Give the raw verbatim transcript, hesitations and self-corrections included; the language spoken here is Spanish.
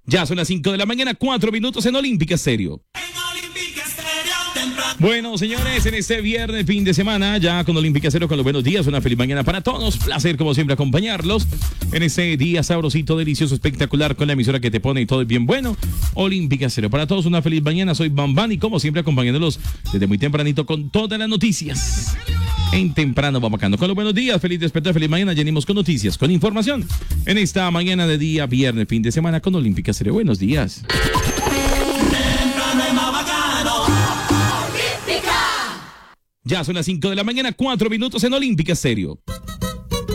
Ya son las cinco de la mañana, cuatro minutos en Olímpica Estéreo. Bueno, señores, en este viernes, fin de semana, ya con Olímpica Estéreo, con los buenos días, una feliz mañana para todos. Placer, como siempre, acompañarlos en este día sabrosito, delicioso, espectacular, con la emisora que te pone y todo es bien bueno. Olímpica Estéreo. Para todos, una feliz mañana. Soy Bambán y, como siempre, acompañándolos desde muy tempranito con todas las noticias. En temprano va bacano. Con los buenos días, feliz despertar, feliz mañana. Llenemos con noticias, con información. En esta mañana de día, viernes, fin de semana, con Olímpica Estéreo. Buenos días. Ya son las cinco de la mañana, cuatro minutos en Olímpica Estéreo.